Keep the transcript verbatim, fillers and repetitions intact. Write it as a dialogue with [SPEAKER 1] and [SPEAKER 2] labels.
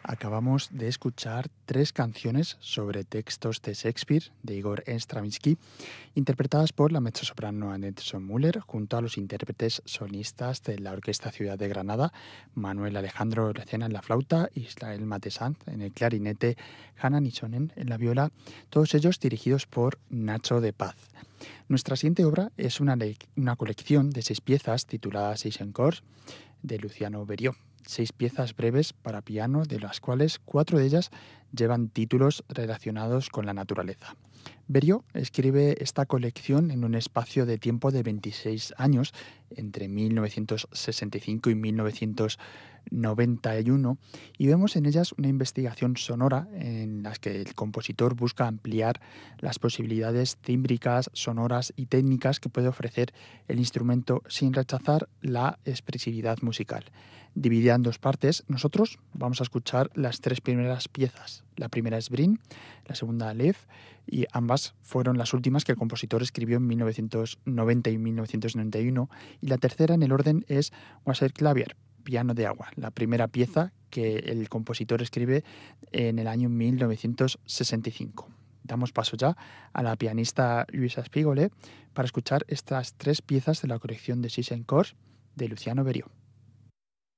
[SPEAKER 1] Acabamos de escuchar tres canciones sobre textos de Shakespeare de Igor Stravinsky, interpretadas por la mezzosoprano Annette Müller junto a los intérpretes solistas de la Orquesta Ciudad de Granada, Manuel Alejandro Recena en la flauta, Israel Matesanz en el clarinete, Hanna Nisonen en la viola, todos ellos dirigidos por Nacho de Paz. Nuestra siguiente obra es una, le- una colección de seis piezas titulada Seis Encores de Luciano Berio. Seis piezas breves para piano, de las cuales cuatro de ellas llevan títulos relacionados con la naturaleza. Berio escribe esta colección en un espacio de tiempo de veintiséis años, entre mil novecientos sesenta y cinco y mil novecientos noventa y uno, y vemos en ellas una investigación sonora en las que el compositor busca ampliar las posibilidades tímbricas, sonoras y técnicas que puede ofrecer el instrumento sin rechazar la expresividad musical. Dividida en dos partes, nosotros vamos a escuchar las tres primeras piezas. La primera es Brin, la segunda Aleph, y ambas fueron las últimas que el compositor escribió en mil novecientos noventa y mil novecientos noventa y uno, y la tercera en el orden es Wasserklavier, piano de agua, la primera pieza que el compositor escribe en el año mil novecientos sesenta y cinco. Damos paso ya a la pianista Luisa Spigole para escuchar estas tres piezas de la colección de Six Encores de Luciano Berio.